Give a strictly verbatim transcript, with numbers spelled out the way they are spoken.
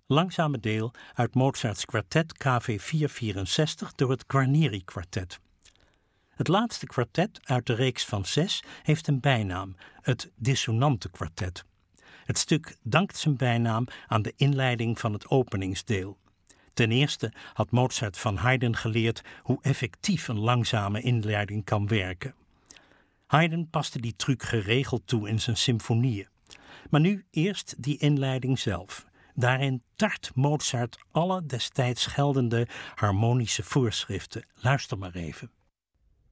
langzame deel uit Mozarts kwartet K V vierhonderdvierenzestig door het Guarneri kwartet. Het laatste kwartet uit de reeks van zes heeft een bijnaam, het Dissonante kwartet. Het stuk dankt zijn bijnaam aan de inleiding van het openingsdeel. Ten eerste had Mozart van Haydn geleerd hoe effectief een langzame inleiding kan werken. Haydn paste die truc geregeld toe in zijn symfonieën. Maar nu eerst die inleiding zelf. Daarin tart Mozart alle destijds geldende harmonische voorschriften. Luister maar even.